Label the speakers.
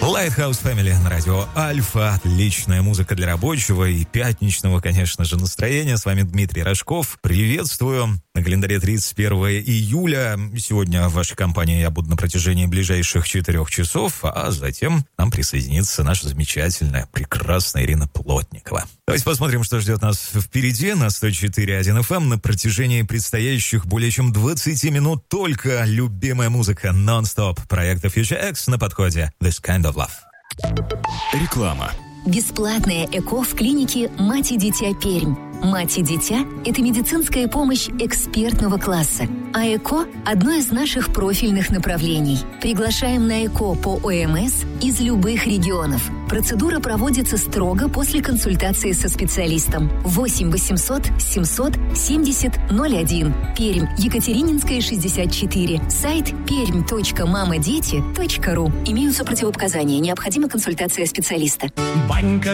Speaker 1: Lighthouse Family на радио Альфа. Отличная музыка для рабочего и пятничного, конечно же, настроения. С вами Дмитрий Рожков. Приветствую. На календаре 31 июля. Сегодня в вашей компании я буду на протяжении ближайших 4 часов, а затем к нам присоединится наша замечательная, прекрасная Ирина Плотникова. Давайте посмотрим, что ждет нас впереди на 104.1 FM. На протяжении предстоящих более чем 20 минут только любимая музыка нон-стоп. Проекта Future X на подходе. This Kind of Love.
Speaker 2: Реклама.
Speaker 3: Бесплатное ЭКО в клинике «Мать и дитя Пермь». «Мать и дитя» — это медицинская помощь экспертного класса. А ЭКО — одно из наших профильных направлений. Приглашаем на ЭКО по ОМС из любых регионов. Процедура проводится строго после консультации со специалистом. 8 800 700 70 01. Пермь, Екатерининская, 64. Сайт perm.mamadeti.ru. Имеются противопоказания. Необходима консультация специалиста.
Speaker 4: Банька